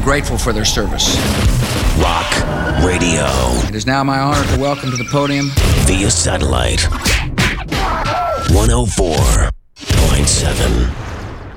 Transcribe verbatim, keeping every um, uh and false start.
grateful for their service. Rock Radio. It is now my honor to welcome to the podium via satellite one oh four